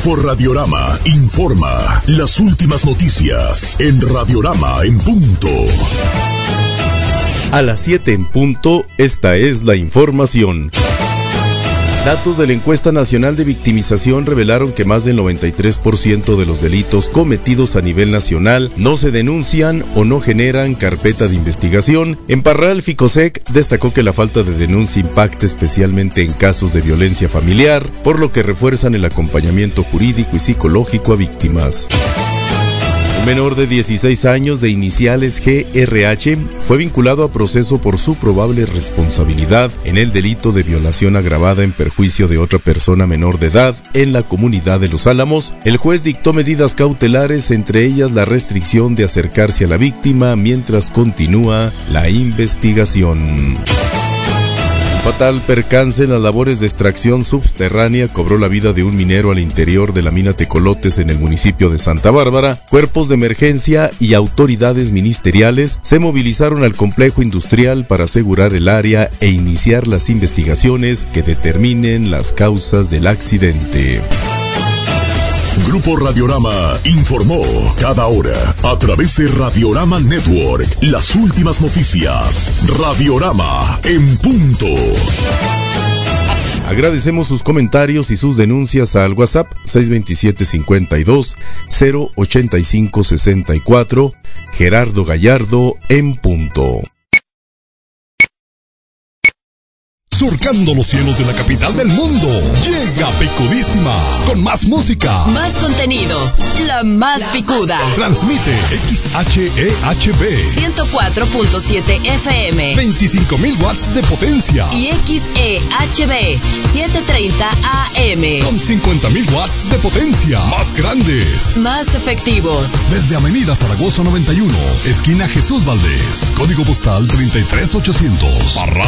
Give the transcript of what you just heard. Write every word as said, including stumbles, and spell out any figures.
Grupo Radiorama informa las últimas noticias en Radiorama en punto. A las siete en punto, esta es la información. Datos de la encuesta nacional de victimización revelaron que más del noventa y tres por ciento de los delitos cometidos a nivel nacional no se denuncian o no generan carpeta de investigación. En Parral, Ficosec destacó que la falta de denuncia impacta especialmente en casos de violencia familiar, por lo que refuerzan el acompañamiento jurídico y psicológico a víctimas. Un menor de dieciséis años de iniciales G R H fue vinculado a proceso por su probable responsabilidad en el delito de violación agravada en perjuicio de otra persona menor de edad en la comunidad de Los Álamos. El juez dictó medidas cautelares, entre ellas la restricción de acercarse a la víctima mientras continúa la investigación. Fatal percance en las labores de extracción subterránea cobró la vida de un minero al interior de la mina Tecolotes en el municipio de Santa Bárbara. Cuerpos de emergencia y autoridades ministeriales se movilizaron al complejo industrial para asegurar el área e iniciar las investigaciones que determinen las causas del accidente. Grupo Radiorama informó cada hora a través de Radiorama Network las últimas noticias. Radiorama en punto. Agradecemos sus comentarios y sus denuncias al WhatsApp seis dos siete, cinco dos, cero ocho cinco seis cuatro. Gerardo Gallardo en punto. Surcando los cielos de la capital del mundo, llega Picudísima, con más música, más contenido, la más picuda. Transmite X H E H B ciento cuatro punto siete F M, veinticinco mil watts de potencia, y X E H B setecientos treinta A M con cincuenta mil watts de potencia, más grandes, más efectivos. Desde Avenida Zaragoza noventa y uno, esquina Jesús Valdés, código postal treinta y tres ochocientos.